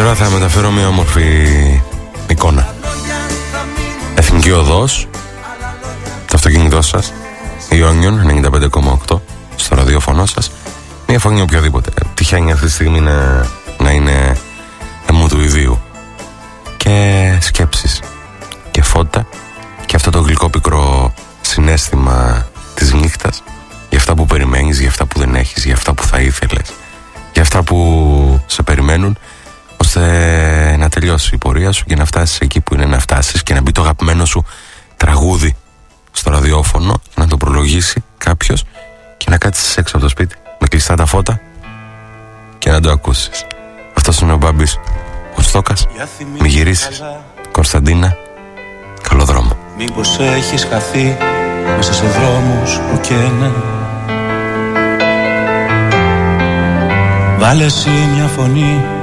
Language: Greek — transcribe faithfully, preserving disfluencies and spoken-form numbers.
Τώρα θα μεταφέρω μια όμορφη εικόνα. Εθνική Οδός, το αυτοκίνητό σας, Ιόνιον ενενήντα πέντε κόμμα οκτώ, στο ραδιόφωνο σας. Μια φωνή οποιοδήποτε. Τυχαίνει αυτή τη στιγμή να, να είναι εμού του ιδίου. Και σκέψεις και φώτα και αυτό το γλυκό πικρό συναίσθημα της νύχτας, για αυτά που περιμένεις, για αυτά που δεν έχεις, για αυτά που θα ήθελες, για αυτά που σε περιμένουν, ώστε να τελειώσει η πορεία σου και να φτάσεις εκεί που είναι να φτάσεις και να μπει το αγαπημένο σου τραγούδι στο ραδιόφωνο, να το προλογίσει κάποιος και να κάτσεις έξω από το σπίτι με κλειστά τα φώτα και να το ακούσεις. Αυτός είναι ο Μπάμπης ο Στόκας. Μη γυρίσεις. Κωνσταντίνα, καλό δρόμο. Μήπως έχεις χαθεί μέσα σε δρόμους που καίνε. Βάλε εσύ μια φωνή